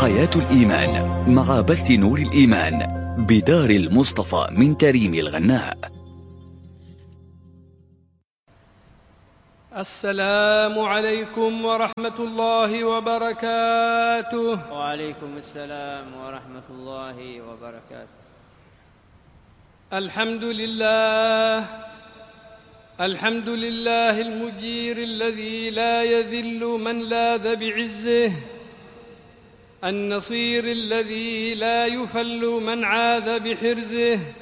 حياة الإيمان مع بث نور الإيمان بدار المصطفى من تريم الغناء. السلام عليكم ورحمة الله وبركاته. وعليكم السلام ورحمة الله وبركاته. الحمد لله المجير الذي لا يذل من لاذ بعزه، النصير الذي لا يفل من عاذ بحرزه،